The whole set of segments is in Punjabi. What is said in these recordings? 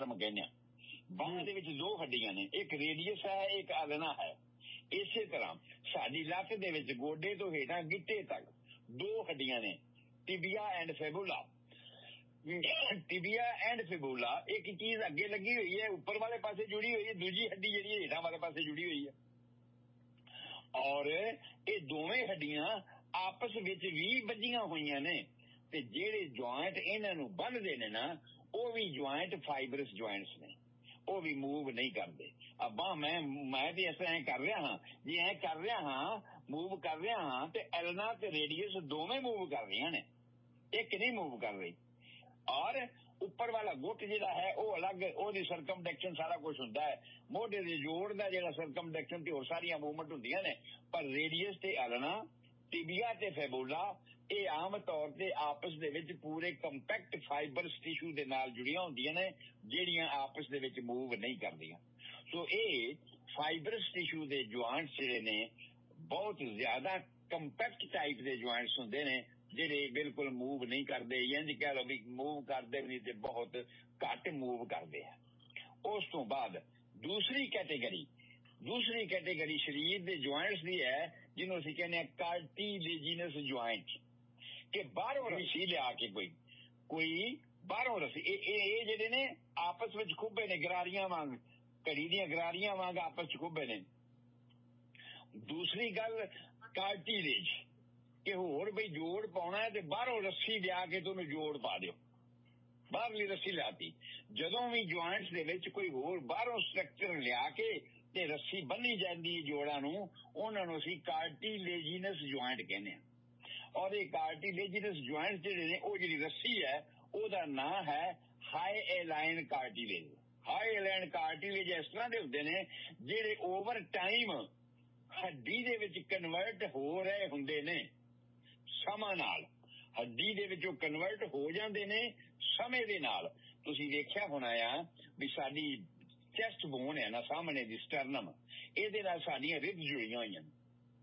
ਆਰਮ ਕਹਿੰਦੇ। ਬਾਂਹ ਦੇ ਵਿੱਚ ਦੋ ਹੱਡੀਆਂ ਨੇ, ਇੱਕ ਰੇਡੀਅਸ ਹੈ, ਇੱਕ ਅਲਨਾ ਹੈ। ਇਸੇ ਤਰ੍ਹਾਂ ਸਾਡੀ ਲੱਤ ਦੇ ਵਿੱਚ ਗੋਡੇ ਤੋਂ ਹੇਠਾਂ ਗਿੱਟੇ ਤੱਕ ਦੋ ਹੱਡੀਆਂ ਨੇ, ਟਿਬੀਆ ਐਂਡ ਫੇਬੂਲਾ। ਟਿਬੀਆ ਐਂਡ ਫਿਬੂਲਾ ਇੱਕ ਚੀਜ਼ ਅੱਗੇ ਲੱਗੀ ਹੋਈ ਹੈ, ਉੱਪਰ ਵਾਲੇ ਪਾਸੇ ਜੁੜੀ ਹੋਈ ਹੈ, ਦੂਜੀ ਹੱਡੀ ਜਿਹੜੀ ਹੇਠਾਂ ਵਾਲੇ ਪਾਸੇ ਜੁੜੀ ਹੋਈ ਹੈ। ਔਰ ਇਹ ਦੋਵੇਂ ਹੱਡੀਆਂ ਆਪਸ ਵਿੱਚ ਵੀ ਵੱਜੀਆਂ ਹੋਈਆਂ ਨੇ, ਤੇ ਜਿਹੜੇ ਜੁਆਇੰਟ ਇਹਨਾਂ ਨੂੰ ਬੰਨ੍ਹਦੇ ਨੇ ਨਾ, ਉਹ ਵੀ ਜੁਆਇੰਟ ਫਾਈਬਰਸ ਜੁਆਇੰਟਸ ਨੇ, ਉਹ ਵੀ ਮੂਵ ਨਹੀਂ ਕਰਦੇ। ਅੱਬਾ ਮੈਂ ਤੇ ਇਸ ਤਰ੍ਹਾਂ ਕਰ ਰਿਹਾ ਹਾਂ, ਜੇ ਐ ਕਰ ਰਿਹਾ ਹਾਂ, ਮੂਵ ਕਰ ਰਿਹਾ ਹਾਂ, ਤੇ ਐਲਨਾ ਤੇ ਰੇਡੀਅਸ ਦੋਵੇਂ ਮੂਵ ਕਰ ਰਹੀਆਂ ਨੇ, ਇੱਕ ਨਹੀਂ ਮੂਵ ਕਰ ਰਹੀ। ਔਰ ਉੱਪਰ ਵਾਲਾ ਗੁੱਟ ਜਿਹੜਾ ਹੈ ਉਹ ਅਲੱਗ, ਉਹਦੀ ਸਰਕਮਡੈਕਸ਼ਨ ਸਾਰਾ ਕੁਝ ਹੁੰਦਾ ਹੈ। ਮੋਢੇ ਦੇ ਜੋੜ ਦਾ ਜਿਹੜਾ ਸਰਕਮਡੈਕਸ਼ਨ ਤੇ ਹੋਰ ਸਾਰੀਆਂ ਮੂਵਮੈਂਟ ਹੁੰਦੀਆਂ ਨੇ, ਪਰ ਰੇਡੀਅਸ ਤੇ ਅਲਨਾ, ਟਿਬੀਆ ਤੇ ਫੈਬੂਲਾ ਇਹ ਆਮ ਤੌਰ ਤੇ ਆਪਸ ਦੇ ਵਿੱਚ ਪੂਰੇ ਕੰਪੈਕਟ ਫਾਈਬਰਸ ਟਿਸ਼ੂ ਦੇ ਨਾਲ ਜੁੜੀਆਂ ਹੁੰਦੀਆਂ ਨੇ, ਜਿਹੜੀਆਂ ਆਪਸ ਦੇ ਵਿੱਚ ਮੂਵ ਨਹੀਂ ਕਰਦੀਆਂ। ਸੋ ਇਹ ਫਾਈਬਰਸ ਟਿਸ਼ੂ ਦੇ ਜੁਆਇੰਟਸ ਜਿਹੜੇ ਨੇ ਬਹੁਤ ਜ਼ਿਆਦਾ ਕੰਪੈਕਟ ਟਾਈਪ ਦੇ ਜੁਆਇੰਟਸ ਹੁੰਦੇ ਨੇ, ਜਿਹੜੇ ਬਿਲਕੁਲ ਮੂਵ ਨਹੀਂ ਕਰਦੇ, ਇੰਜ ਕਹਿ ਲਓ ਵੀ ਮੂਵ ਕਰਦੇ ਵੀ ਤੇ ਬਹੁਤ ਘੱਟ ਮੂਵ ਕਰਦੇ ਆ। ਉਸ ਤੋਂ ਬਾਅਦ ਦੂਸਰੀ ਕੈਟੇਗਰੀ ਸਰੀਰ ਦੇ ਜੁਆਇੰਟਸ ਦੀ ਹੈ, ਜਿਹਨੂੰ ਅਸੀਂ ਕਹਿੰਦੇ ਹਾਂ ਕਾਰਟੀਲੇਜੀਨਸ ਜੁਆਇੰਟ, ਕਿ ਬਾਹਰੋਂ ਰੱਸੀ ਲਿਆ ਕੇ ਕੋਈ ਬਾਹਰੋਂ ਰੱਸੀ, ਇਹ ਜਿਹੜੇ ਨੇ ਆਪਸ ਵਿੱਚ ਖੁੱਬੇ ਨੇ, ਗਰਾਰੀਆਂ ਵਾਂਗ, ਘੜੀ ਦੀਆਂ ਗਰਾਰੀਆਂ ਵਾਂਗ ਆਪਸ ਚ ਖੁੱਬੇ ਨੇ। ਦੂਸਰੀ ਗੱਲ ਕਾਰਟੀਲੇਜ, ਕਿ ਹੋਰ ਬਈ ਜੋੜ ਪਾਉਣਾ ਤੇ ਬਾਹਰੋਂ ਰੱਸੀ ਲਿਆ ਕੇ ਤੁਹਾਨੂੰ ਜੋੜ ਪਾ ਦਿਓ, ਬਾਹਰਲੀ ਰੱਸੀ ਲਿਆਤੀ। ਜਦੋਂ ਵੀ ਜੁਆਇੰਟਸ ਦੇ ਵਿੱਚ ਕੋਈ ਹੋਰ ਬਾਹਰੋਂ ਸਟਰਕਚਰ ਲਿਆ ਕੇ ਤੇ ਰੱਸੀ ਬੰਨੀ ਜਾਂਦੀ ਹੈ ਜੋੜਾਂ ਨੂੰ, ਉਹਨਾਂ ਨੂੰ ਅਸੀਂ ਕਾਰਟੀਲੇਜੀਨਸ ਜੁਆਇੰਟ ਕਹਿੰਦੇ ਹਾਂ। ਔਰ ਇਹ ਕਾਰਟੀਲੇਜੀਨਸ ਜੁਆਇੰਟ ਜਿਹੜੇ ਨੇ, ਉਹ ਜਿਹੜੀ ਰੱਸੀ ਹੈ ਉਹਦਾ ਨਾਂ ਹੈ ਹਾਈਐਲਾਈਨ ਕਾਰਟੀਲੇਜ। ਹਾਈਐਲਾਈਨ ਕਾਰਟੀਲੇਜ ਇਸ ਤਰ੍ਹਾਂ ਦੇ ਹੁੰਦੇ ਨੇ ਜਿਹੜੇ ਓਵਰ ਟਾਈਮ ਹੱਡੀ ਦੇ ਵਿੱਚ ਕਨਵਰਟ ਹੋ ਰਹੇ ਹੁੰਦੇ ਨੇ, ਸਮਾਂ ਨਾਲ ਹੱਡੀ ਦੇ ਵਿੱਚ ਉਹ ਕਨਵਰਟ ਹੋ ਜਾਂਦੇ ਨੇ ਸਮੇਂ ਦੇ ਨਾਲ। ਤੁਸੀਂ ਵੇਖਿਆ ਹੋਣਾ ਆ ਵੀ ਸਾਡੀ ਚੈਸਟ ਬੋਨ ਹੈ ਨਾ ਸਾਹਮਣੇ ਦੀ ਸਟਰਨਮ, ਇਹਦੇ ਨਾਲ ਸਾਡੀਆਂ ਰਿਬਸ ਜੁੜੀਆਂ ਹੋਈਆਂ ਨੇ,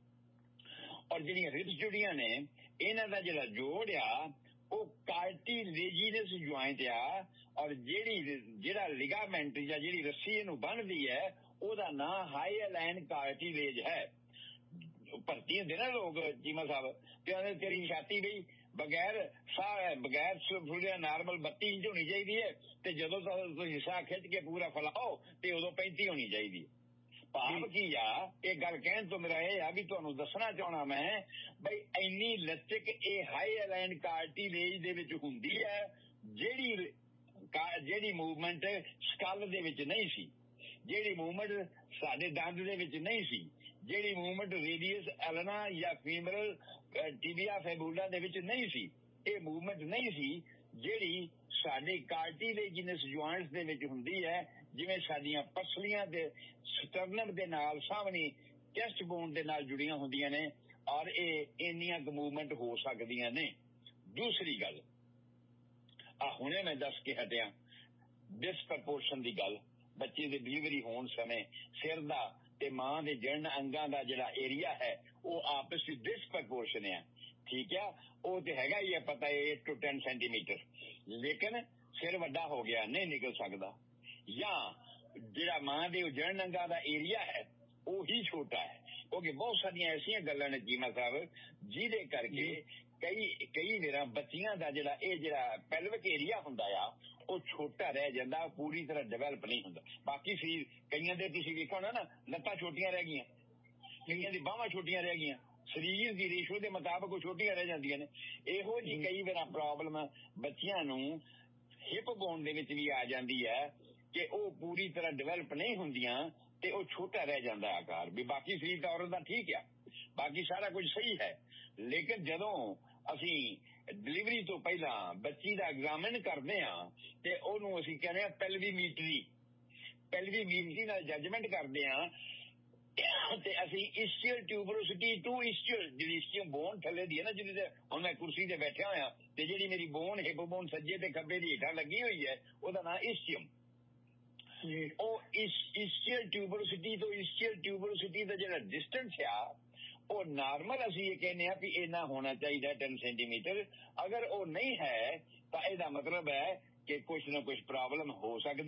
ਔਰ ਜਿਹੜੀਆਂ ਰਿਬਸ ਜੁੜੀਆਂ ਨੇ ਇਹਨਾਂ ਦਾ ਜਿਹੜਾ ਜੋੜ ਆ ਉਹ ਕਾਰਟੀਲੇਜੀਨਸ ਜੁਆਇੰਟ ਆ। ਔਰ ਜਿਹੜਾ ਲਿਗਾਮੈਂਟ ਜਾਂ ਜਿਹੜੀ ਰੱਸੀ ਇਹਨੂੰ ਬੰਨ੍ਹਦੀ ਹੈ ਉਹਦਾ ਨਾਂ ਹਾਈਐਲਾਈਨ ਕਾਰਟੀਲੇਜ ਹੈ। ਭਰਤੀ ਹੁੰਦੇ ਨਾ ਲੋਕ ਚੀਮਾ ਸਾਹਿਬ, ਤੇ ਉਹਨੇ ਤੇਰੀ ਛਾਤੀ ਬਈ ਬਗੈਰ ਫੁੱਲਿਆ ਨਾਰਮਲ 32 ਇੰਚ ਹੋਣੀ ਚਾਹੀਦੀ ਹੈ, ਤੇ ਜਦੋਂ ਤੁਸੀਂ ਸਾਹ ਖਿੱਚ ਕੇ ਪੂਰਾ ਫੈਲਾਓ ਤੇ ਉਦੋਂ 35 ਹੋਣੀ ਚਾਹੀਦੀ ਹੈ। ਭਾਵ ਕੀ ਆ, ਇਹ ਗੱਲ ਕਹਿਣ ਤੋਂ ਮੇਰਾ ਇਹ ਆ ਵੀ ਤੁਹਾਨੂੰ ਦੱਸਣਾ ਚਾਹਣਾ ਮੈਂ ਬਈ ਇੰਨੀ ਲਚਕ ਇਹ ਹਾਈਐਲਾਈਨ ਕਾਰਟੀਲੇਜ ਦੇ ਵਿੱਚ ਹੁੰਦੀ ਹੈ, ਜਿਹੜੀ ਮੂਵਮੈਂਟ ਸਕਲ ਦੇ ਵਿੱਚ ਨਹੀਂ ਸੀ, ਜਿਹੜੀ ਮੂਵਮੈਂਟ ਸਾਡੇ ਦੰਦ ਦੇ ਵਿੱਚ ਨਹੀਂ ਸੀ, ਜਿਹੜੀ ਮੂਵਮੈਂਟ ਰੇਡੀਅਸ ਐਲਨਾ ਜਾਂ ਫੀਮਰਲ ਟਿਬੀਆ ਫੈਬੂਲਾ ਦੇ ਵਿੱਚ ਨਹੀਂ ਸੀ, ਇਹ ਮੂਵਮੈਂਟ ਨਹੀਂ ਸੀ ਜਿਹੜੀ ਸਾਡੇ ਕਾਰਟੀਲੇਜੀਨਸ ਜੁਆਇੰਟਸ ਦੇ ਵਿੱਚ ਹੁੰਦੀ ਹੈ। ਜਿਵੇਂ ਸਾਡੀਆਂ ਪਸਲੀਆਂ ਤੇ ਸਟਰਨਮ ਦੇ ਨਾਲ ਸਾਹਮਣੇ ਚੈਸਟ ਬੋਨ ਦੇ ਨਾਲ ਜੁੜੀਆਂ ਹੁੰਦੀਆਂ ਨੇ, ਔਰ ਇਹ ਇੰਨੀਆਂ ਕੁ ਮੂਵਮੈਂਟ ਹੋ ਸਕਦੀਆਂ ਨੇ। ਦੂਸਰੀ ਗੱਲ ਹੁਣੇ ਮੈਂ ਦੱਸ ਕੇ ਹਟਿਆ, ਡਿਸਪ੍ਰਪੋਰਸ਼ਨ ਦੀ ਗੱਲ। ਬੱਚੇ ਦੇ ਡਿਲੀਵਰੀ ਹੋਣ ਸਮੇਂ ਸਿਰ ਦਾ ਤੇ ਮਾਂ ਦੇ ਜਣਨ ਅੰਗਾਂ ਦਾ ਜਿਹੜਾ ਏਰੀਆ ਹੈ ਉਹ ਆਪਸ ਵਿੱਚ ਡਿਸਪ੍ਰਪੋਰਸ਼ਨ ਹੈ, ਠੀਕ ਆ। ਉਹ ਤੇ ਹੈਗਾ ਹੀ ਹੈ ਪਤਾ, 8 to 10 ਸੈਂਟੀਮੀਟਰ, ਲੇਕਿਨ ਸਿਰ ਵੱਡਾ ਹੋ ਗਿਆ ਨਹੀਂ ਨਿਕਲ ਸਕਦਾ, ਜਾਂ ਜਿਹੜਾ ਮਾਂ ਦੇ ਜਣਨ ਅੰਗਾਂ ਦਾ ਏਰੀਆ ਹੈ ਉਹ ਹੀ ਛੋਟਾ ਹੈ। ਕਿਉਂਕਿ ਬਹੁਤ ਸਾਰੀਆਂ ਐਸੀਆਂ ਗੱਲਾਂ ਨੇ ਜੀਮਾ ਸਾਹਿਬ ਜਿਹਦੇ ਕਰਕੇ ਕਈ ਵਾਰ ਬੱਚੀਆਂ ਦਾ ਜਿਹੜਾ ਪੈਲਵਿਕ ਏਰੀਆ ਹੁੰਦਾ ਆ ਉਹ ਛੋਟਾ ਰਹਿ ਜਾਂਦਾ, ਪੂਰੀ ਤਰ੍ਹਾਂ ਡਿਵੈਲਪ ਨਹੀਂ ਹੁੰਦਾ। ਬਾਕੀ ਸਰੀਰ ਕਈਆਂ ਦੇ ਤੁਸੀਂ ਵੇਖੋ ਨਾ ਲੱਤਾਂ ਛੋਟੀਆਂ ਰਹਿ ਗਈਆਂ, ਕਈਆਂ ਦੀ ਬਾਹਾਂ ਛੋਟੀਆਂ ਰਹਿ ਗਈਆਂ, ਸਰੀਰ ਦੀ ਰੇਸ਼ੋ ਦੇ ਮੁਤਾਬਕ ਉਹ ਛੋਟੀਆਂ ਰਹਿ ਜਾਂਦੀਆਂ ਨੇ। ਇਹੋ ਜਿਹੀ ਕਈ ਵਾਰ ਪ੍ਰੋਬਲਮ ਬੱਚਿਆਂ ਨੂੰ ਹਿਪ ਬੋਨ ਦੇ ਵਿੱਚ ਵੀ ਆ ਜਾਂਦੀ ਹੈ ਕਿ ਉਹ ਪੂਰੀ ਤਰ੍ਹਾਂ ਡਿਵੈਲਪ ਨਹੀਂ ਹੁੰਦੀਆਂ ਤੇ ਉਹ ਛੋਟਾ ਰਹਿ ਜਾਂਦਾ ਆਕਾਰ। ਵੀ ਬਾਕੀ ਸਰੀਰ ਤਾਂ ਔਰਤ ਦਾ ਠੀਕ ਆ, ਬਾਕੀ ਸਾਰਾ ਕੁਝ ਸਹੀ ਹੈ, ਲੇਕਿਨ ਜਦੋਂ ਅਸੀਂ ਡਿਲੀਵਰੀ ਤੋਂ ਪਹਿਲਾਂ ਬੱਚੀ ਦਾ ਐਗਜ਼ਾਮਿਨ ਕਰਦੇ ਹਾਂ ਤੇ ਉਹਨੂੰ ਅਸੀਂ ਕਹਿੰਦੇ ਹਾਂ ਪੈਲਵੀਮੀਟਰੀ ਨਾਲ ਜੱਜਮੈਂਟ ਕਰਦੇ ਹਾਂ, ਤੇ ਅਸੀਂ ਇਸਚੀਅਲ ਟਿਊਬਰੋਸਿਟੀ ਟੂ ਇਸਚੀਅਲ, ਜਿਹੜੀ ਇਸਚੀਅਲ ਬੋਨ ਥੱਲੇ ਦੀ ਹੈ ਨਾ, ਜਿਹਦੇ ਤੇ ਹੁਣ ਮੈਂ ਕੁਰਸੀ ਤੇ ਬੈਠਿਆ ਹੋਇਆ ਤੇ ਜਿਹੜੀ ਮੇਰੀ ਬੋਨ ਹਿਪ ਬੋਨ ਸੱਜੇ ਤੇ ਖੱਬੇ ਦੀ ਹੇਠਾਂ ਲੱਗੀ ਹੋਈ ਹੈ ਉਹਦਾ ਨਾਂ ਇਸਚੀਅਮ। ਉਹ ਇਸਚੀਅਲ ਟਿਊਬਰੋਸਿਟੀ ਤੋਂ ਇਸਚੀਅਲ ਟਿਊਬਰੋਸਿਟੀ ਦਾ ਜਿਹੜਾ ਡਿਸਟੈਂਸ ਆ ਉਹ ਨਾਰਮਲ ਅਸੀਂ ਇਹ ਕਹਿੰਦੇ ਆ ਵੀ ਇੰਨਾ ਹੋਣਾ ਚਾਹੀਦਾ 10 ਸੈਂਟੀਮੀਟਰ। ਅਗਰ ਉਹ ਨਹੀਂ ਹੈ ਤਾਂ ਇਹਦਾ ਮਤਲਬ ਹੈ ਕਿ ਕੁਛ ਨਾ ਕੁਛ ਪ੍ਰੋਬਲਮ ਹੋ ਸਕਦੀ